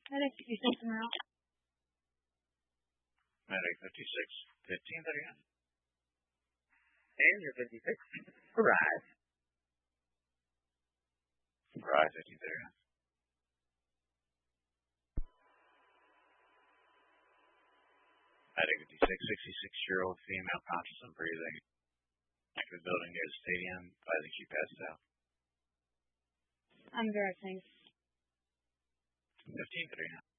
Medic 56 tomorrow. Medic 56, 1539. And your 56. Arrive. Arrive 1539. Medic 56, 66-year-old female conscious and breathing. Active building near the stadium. I think she passed out. I'm directing. 1539.